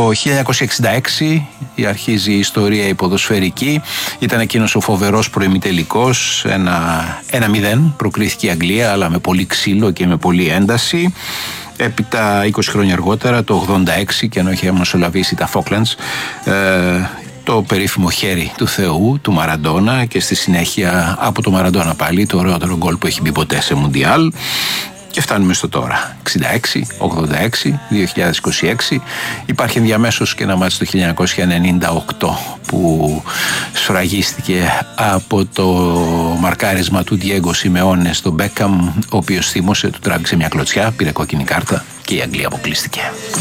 Το 1966 αρχίζει η ιστορία η ποδοσφαιρική. Ήταν εκείνος ο φοβερός προημιτελικός. 1-0 προκρίθηκε η Αγγλία, αλλά με πολύ ξύλο και με πολύ ένταση. Έπειτα 20 χρόνια αργότερα, το 86, και ενώ είχε μεσολαβήσει τα Falklands, το περίφημο χέρι του Θεού, του Μαραντόνα, και στη συνέχεια από το Μαραντόνα πάλι το ωραιότερο γκολ που έχει μπει ποτέ σε Μουντιάλ. Και φτάνουμε στο τώρα, 66, 86, 2026. Υπάρχει ενδιαμέσως και ένα μάτι το 1998 που σφραγίστηκε από το μαρκάρισμα του Διέγκο Σιμεώνε στον Μπέκαμ, ο οποίος θύμωσε, του τράβηξε μια κλωτσιά, πήρε κόκκινη κάρτα και η Αγγλία αποκλείστηκε.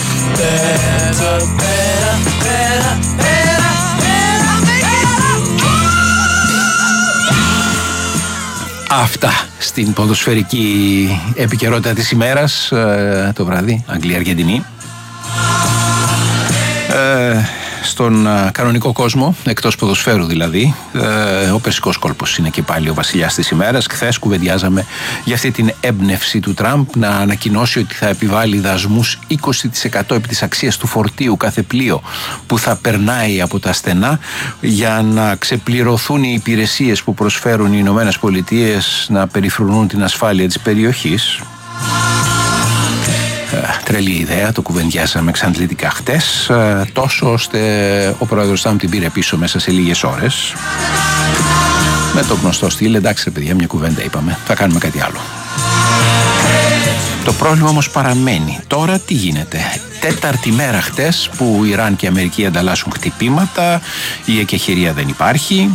Αυτά στην ποδοσφαιρική επικαιρότητα της ημέρας το βράδυ, Αγγλία-Αργεντινή. Στον κανονικό κόσμο, εκτός ποδοσφαίρου δηλαδή, ο περσικός κόλπος είναι και πάλι ο βασιλιάς της ημέρας. Χθες κουβεντιάζαμε για αυτή την έμπνευση του Τραμπ να ανακοινώσει ότι θα επιβάλλει δασμούς 20% επί της αξίας του φορτίου κάθε πλοίο που θα περνάει από τα στενά, για να ξεπληρωθούν οι υπηρεσίες που προσφέρουν οι Ηνωμένες Πολιτείες να περιφρονούν την ασφάλεια της περιοχής. Τρελή ιδέα, το κουβεντιάσαμε εξαντλητικά χτες, τόσο ώστε ο πρόεδρος Τραμπ την πήρε πίσω μέσα σε λίγες ώρες, με το γνωστό στυλ, εντάξει ρε παιδιά, μια κουβέντα είπαμε, θα κάνουμε κάτι άλλο. Το πρόβλημα όμως παραμένει. Τώρα τι γίνεται? Τέταρτη μέρα χτες που Ιράν και Αμερική ανταλλάσσουν χτυπήματα, η εκεχηρία δεν υπάρχει.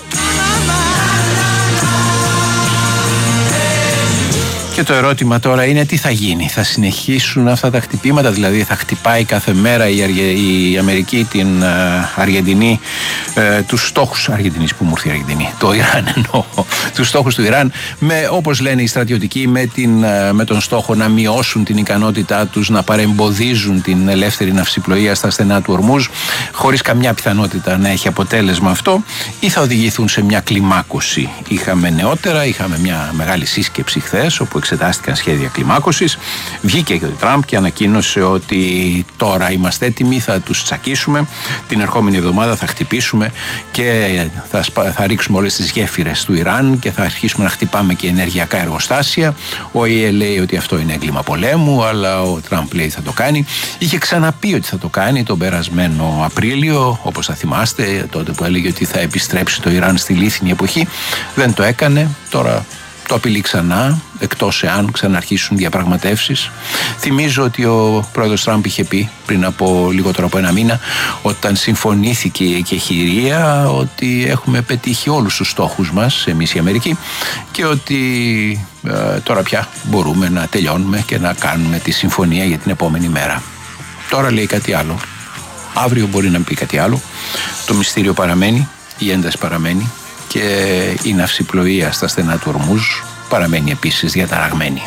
Και το ερώτημα τώρα είναι τι θα γίνει, θα συνεχίσουν αυτά τα χτυπήματα, δηλαδή θα χτυπάει κάθε μέρα η Αμερική την Αργεντινή, τους στόχους Αργεντινής, που μου ήρθε η Αργεντινή, το Ιράν εννοώ, τους στόχους του Ιράν, με, όπως λένε οι στρατιωτικοί, με τον στόχο να μειώσουν την ικανότητά τους να παρεμποδίζουν την ελεύθερη ναυσιπλοεία στα στενά του Ορμούζ, χωρίς καμιά πιθανότητα να έχει αποτέλεσμα αυτό, ή θα οδηγηθούν σε μια κλιμάκωση. Είχαμε νεότερα, είχαμε μια μεγάλη σύσκεψη χθες, όπου εξετάστηκαν σχέδια κλιμάκωσης. Βγήκε και ο Τραμπ και ανακοίνωσε ότι τώρα είμαστε έτοιμοι, θα τους τσακίσουμε, την ερχόμενη εβδομάδα θα χτυπήσουμε και θα ρίξουμε όλες τις γέφυρες του Ιράν και θα αρχίσουμε να χτυπάμε και ενεργειακά εργοστάσια. Ο ΙΕ λέει ότι αυτό είναι έγκλημα πολέμου, αλλά ο Τραμπ λέει θα το κάνει. Είχε ξαναπεί ότι θα το κάνει τον περασμένο Απρίλιο, όπως θα θυμάστε, τότε που έλεγε ότι θα επιστρέψει το Ιράν στη λίθινη εποχή. Δεν το έκανε, τώρα το απειλεί ξανά, εκτός εάν ξαναρχίσουν διαπραγματεύσεις. Θυμίζω ότι ο πρόεδρος Τραμπ είχε πει πριν από λιγότερο από ένα μήνα, όταν συμφωνήθηκε η εκεχηρία, ότι έχουμε πετύχει όλους τους στόχους μας, εμείς η Αμερική, και ότι τώρα πια μπορούμε να τελειώνουμε και να κάνουμε τη συμφωνία για την επόμενη μέρα. Τώρα λέει κάτι άλλο. Αύριο μπορεί να πει κάτι άλλο. Το μυστήριο παραμένει, η ένταση παραμένει και η ναυσιπλοεία στα στενά του Ορμούζ παραμένει επίσης διαταραγμένη.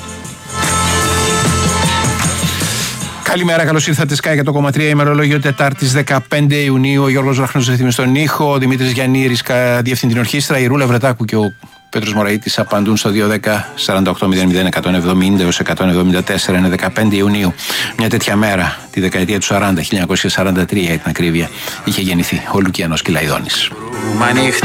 Καλημέρα, καλώς ήρθατε. Sky 100,3 ημερολόγιο Τετάρτης 15 Ιουνίου. Ο Γιώργος Ραχνός ρυθμίζει στον ήχο, ο Δημήτρης Γιαννήρης διευθύνει την ορχήστρα, η Ρούλα Βρετάκου και ο Πέτρος Μωραΐτης απαντούν στο 210-4800-170 έως 174. Είναι 15 Ιουνίου. Μια τέτοια μέρα, τη δεκαετία του 40, 1943 για την ακρίβεια, είχε γεννηθεί ο Λουκιανός Κυλαϊδόνης.